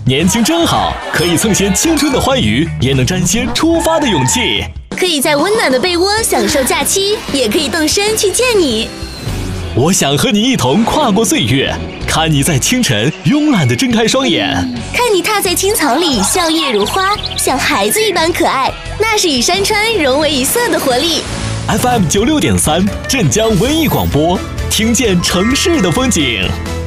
年轻真好，可以蹭些青春的欢愉，也能沾些出发的勇气。 可以在温暖的被窝享受假期，也可以动身去见你。 我想和你一同跨过岁月，看你在清晨慵懒地睁开双眼， 看你踏在青草里笑靥如花，像孩子一般可爱。那是与山川融为一色的活力。 FM 96.3，镇江文艺广播，听见城市的风景。